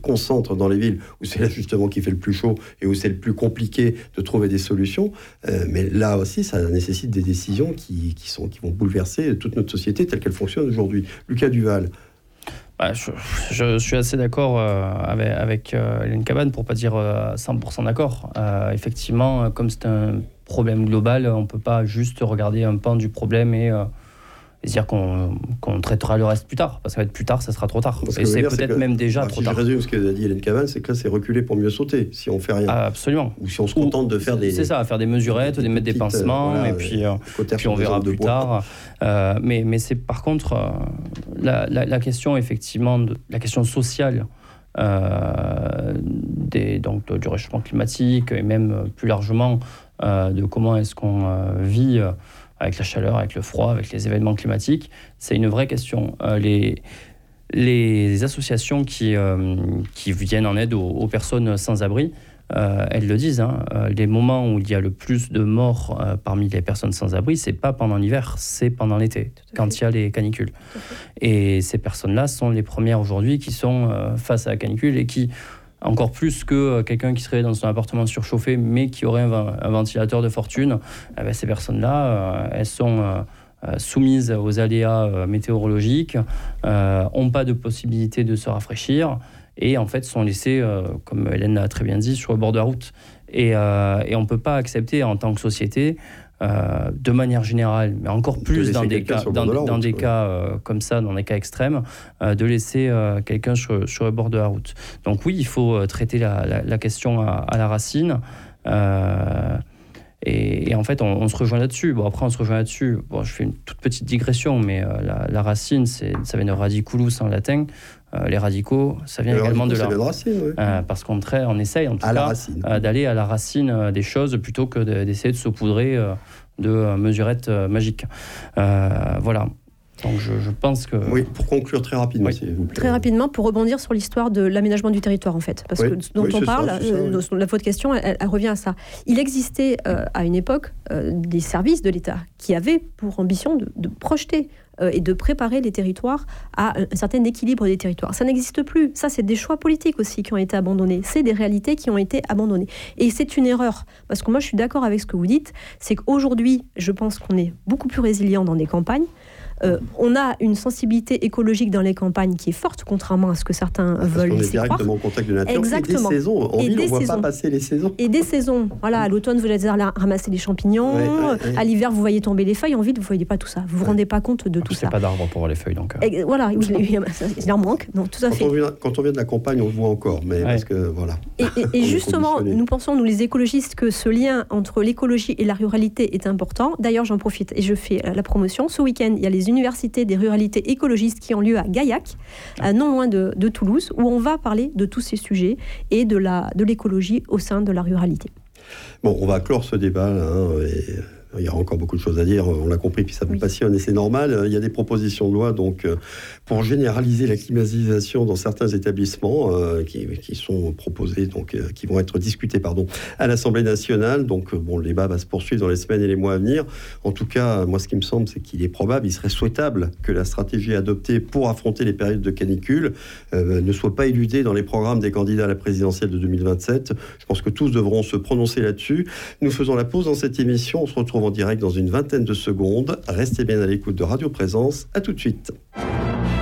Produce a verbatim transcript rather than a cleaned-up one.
concentrent dans les villes où c'est là justement qui fait le plus chaud et où c'est le plus compliqué de trouver des solutions. Euh, mais là aussi, ça nécessite des décisions qui, qui, sont, qui vont bouleverser toute notre société telle qu'elle fonctionne aujourd'hui. Lucas Duval. Bah, je, je suis assez d'accord euh, avec, avec euh, Hélène Cabane, pour ne pas dire euh, cent pour cent d'accord. Euh, effectivement, comme c'est un problème global, on ne peut pas juste regarder un pan du problème et, euh, et dire qu'on, qu'on traitera le reste plus tard. Parce qu'être plus tard, ça sera trop tard. Parce et c'est dire, peut-être c'est que, même déjà bah, trop si tard. Je résume ce qu'a dit Hélène Cabane, c'est que là, c'est reculer pour mieux sauter, si on ne fait rien. Ah, absolument. Ou si on se contente Ou, de faire des... C'est ça, faire des mesurettes, des, de mettre des pansements, euh, voilà, et puis, euh, puis on verra plus tard. Euh, mais, mais c'est par contre, euh, la, la, la question, effectivement, de, la question sociale, euh, des, donc, du réchauffement climatique, et même plus largement, euh, de comment est-ce qu'on euh, vit euh, avec la chaleur, avec le froid, avec les événements climatiques, c'est une vraie question. Euh, les... Les associations qui, euh, qui viennent en aide aux, aux personnes sans-abri, euh, elles le disent, hein, euh, les moments où il y a le plus de morts euh, parmi les personnes sans-abri, c'est pas pendant l'hiver, c'est pendant l'été, quand il y a les canicules. Et ces personnes-là sont les premières aujourd'hui qui sont euh, face à la canicule et qui, encore plus que euh, quelqu'un qui serait dans son appartement surchauffé, mais qui aurait un, un ventilateur de fortune, eh ben, ces personnes-là, euh, elles sont... Euh, soumises aux aléas euh, météorologiques, euh, n'ont pas de possibilité de se rafraîchir et en fait sont laissées, euh, comme Hélène l'a très bien dit, sur le bord de la route. Et, euh, et on ne peut pas accepter en tant que société, euh, de manière générale, mais encore plus dans des cas, dans, dans route, des ouais. cas euh, comme ça, dans des cas extrêmes, euh, de laisser euh, quelqu'un sur, sur le bord de la route. Donc oui, il faut euh, traiter la, la, la question à, à la racine. Euh, Et, et en fait, on, on se rejoint là-dessus. Bon, après, on se rejoint là-dessus. Bon, je fais une toute petite digression, mais euh, la, la racine, c'est, ça vient de radiculus en latin. Euh, les radicaux, ça vient le également de la la racine. Oui. Euh, parce qu'on traite, on essaye, en tout à cas, euh, d'aller à la racine euh, des choses plutôt que de, d'essayer de saupoudrer euh, de euh, mesurettes euh, magiques. Euh, voilà. Donc je, je pense que... Oui, pour conclure très rapidement, oui. s'il vous plaît. Très rapidement, pour rebondir sur l'histoire de l'aménagement du territoire, en fait. Parce oui. que dont oui, on parle, ça, ça, euh, oui. la votre question, elle, elle revient à ça. Il existait euh, à une époque euh, des services de l'État qui avaient pour ambition de, de projeter euh, et de préparer les territoires à un, un certain équilibre des territoires. Ça n'existe plus. Ça, c'est des choix politiques aussi qui ont été abandonnés. C'est des réalités qui ont été abandonnées. Et c'est une erreur. Parce que moi, je suis d'accord avec ce que vous dites. C'est qu'aujourd'hui, je pense qu'on est beaucoup plus résilient dans des campagnes. Euh, on a une sensibilité écologique dans les campagnes qui est forte, contrairement à ce que certains Parce veulent laisser croire. On est directement au contact de la nature. Exactement. Et des saisons. En et ville, des on ne voit saisons. pas passer les saisons. Et des saisons. Voilà, à l'automne, vous allez ramasser les champignons. Ouais, ouais, ouais. À l'hiver, vous voyez tomber les feuilles. En ville, vous ne voyez pas tout ça. Vous ne vous rendez pas compte de en tout plus, ça. Il n'y a pas d'arbres pour voir les feuilles. Donc, euh... et, voilà, il en manque. Non, tout à quand fait. On vient, quand on vient de la campagne, on le voit encore. Mais ouais. parce que, voilà. Et, et, et justement, nous pensons, nous les écologistes, que ce lien entre l'écologie et la ruralité est important. D'ailleurs, j'en profite et je fais la promotion. Ce week-end, il y a les universités des ruralités écologistes qui ont lieu à Gaillac, ah. non loin de, de Toulouse, où on va parler de tous ces sujets et de, la, de l'écologie au sein de la ruralité. Bon, on va clore ce débat là, hein, et... Il y aura encore beaucoup de choses à dire, on l'a compris, puis ça vous oui. passionne et c'est normal. Il y a des propositions de loi donc, pour généraliser la climatisation dans certains établissements euh, qui, qui sont proposés, donc, euh, qui vont être discutés pardon, à l'Assemblée nationale. Donc bon, le débat va se poursuivre dans les semaines et les mois à venir. En tout cas, moi ce qui me semble, c'est qu'il est probable, il serait souhaitable que la stratégie adoptée pour affronter les périodes de canicule euh, ne soit pas éludée dans les programmes des candidats à la présidentielle de deux mille vingt-sept. Je pense que tous devront se prononcer là-dessus. Nous faisons la pause dans cette émission, on se retrouve en direct dans une vingtaine de secondes. Restez bien à l'écoute de Radio Présence. À tout de suite.